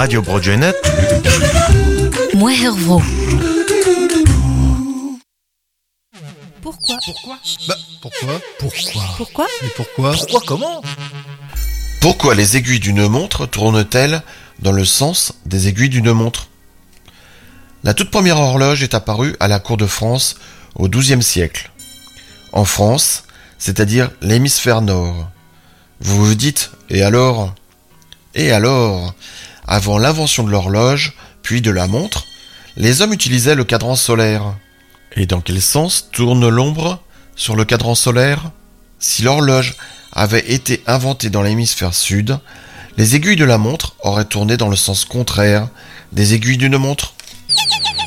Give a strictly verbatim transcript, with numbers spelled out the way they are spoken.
Radio Broadway.net. Moi Hervro. Pourquoi Pourquoi Bah, pourquoi Pourquoi Pourquoi Mais pourquoi Pourquoi comment Pourquoi les aiguilles d'une montre tournent-elles dans le sens des aiguilles d'une montre ? La toute première horloge est apparue à la cour de France au douzième siècle. En France, c'est-à-dire l'hémisphère nord. Vous vous dites, et alors ? Et alors ? Avant l'invention de l'horloge, puis de la montre, les hommes utilisaient le cadran solaire. Et dans quel sens tourne l'ombre sur le cadran solaire ? Si l'horloge avait été inventée dans l'hémisphère sud, les aiguilles de la montre auraient tourné dans le sens contraire des aiguilles d'une montre.